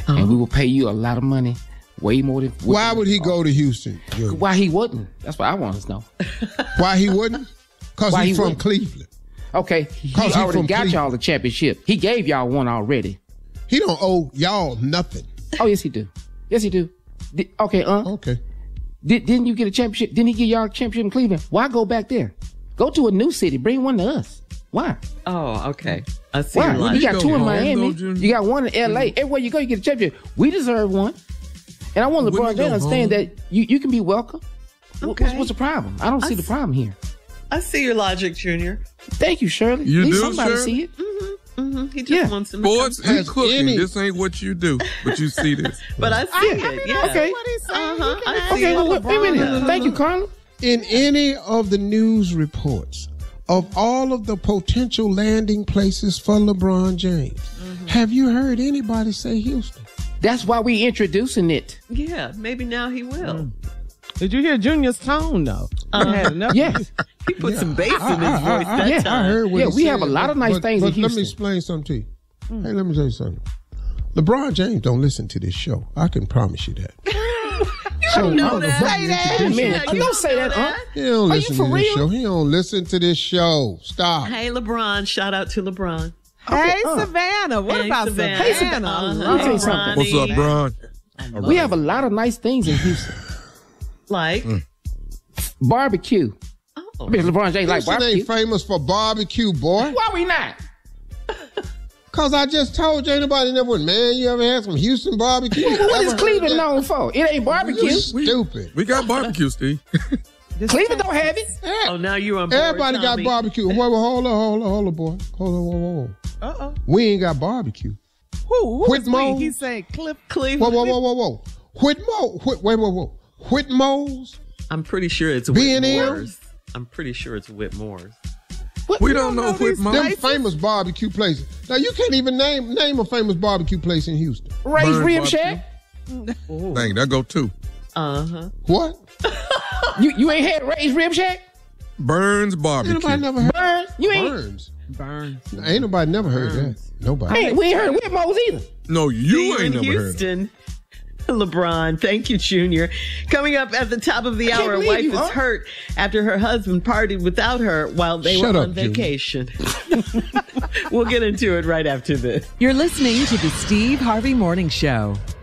and we will pay you a lot of money, way more than. Why would he go to Houston? Why he wouldn't? That's what I want to know. Why he wouldn't? Because he's from Cleveland. Okay, he already got y'all the championship. He gave y'all one already. He don't owe y'all nothing. Oh, yes, he do. Yes, he do. Okay. Didn't you get a championship? Didn't he give y'all a championship in Cleveland? Why go back there? Go to a new city. Bring one to us. Why? Oh, okay. I see. Why? You got two in Miami. You got one in L.A. Everywhere you go, you get a championship. We deserve one. And I want LeBron James to understand that you can be welcome. Okay. What's the problem? I don't see the problem here. I see your logic, Junior. Thank you, Shirley. You do, somebody Shirley? see it. He just wants to. Sports and cooking. This ain't what you do, but you see this. But I see it. Yeah. Okay. What he's saying. Okay. Well, wait a minute. Thank you, Carla. In any of the news reports of all of the potential landing places for LeBron James, have you heard anybody say Houston? That's why we introducing it. Yeah, maybe now he will. Did you hear Junior's tone, though? Yes. He put some bass in his voice that time. I heard what he we said, have a lot of nice things in Houston. Let me explain something to you. Hey, let me tell you something. LeBron James don't listen to this show. I can promise you that. You know that. Say that. Don't say that, huh? He don't listen to this show. He don't listen to this show. Stop. Hey, LeBron. Shout out to LeBron. Hey, Savannah. What about Savannah? Hey, Savannah. Let me tell you something. What's up, Bron? We have a lot of nice things in Houston. Like? Barbecue. Oh. LeBron James like Houston barbecue. ain't famous for barbecue, boy. Why we not? Because I just told you, ain't nobody never went, man, you ever had some Houston barbecue? What is Cleveland known for? It ain't barbecue. You stupid. We got barbecue, Steve. Cleveland don't have it. Oh, now you're on board, Everybody got Tommy. barbecue. Wait, hold on, boy. Hold on. Uh-oh. We ain't got barbecue. Who is Whitmo? we? He said Cleveland. Whoa. Whitmo. Whitmo's? I'm pretty sure it's B&M? Whitmore's. I'm pretty sure it's Whitmore's. We don't know Whitmo. Them famous barbecue places. Now, you can't even name a famous barbecue place in Houston. Ray's Burn Rib barbecue. Shack. Dang, that go too. Uh-huh. What? You ain't had Ray's Rib Shack? Burns barbecue. Ain't nobody never heard Burn. You ain't. Burns. Ain't nobody never heard that. Nobody. Hey, we ain't heard Whitmo's either. No, you ain't in never heard. Houston. LeBron, thank you, Junior. Coming up at the top of the hour, a wife is hurt after her husband partied without her while they were on vacation. We'll get into it right after this. You're listening to the Steve Harvey Morning Show.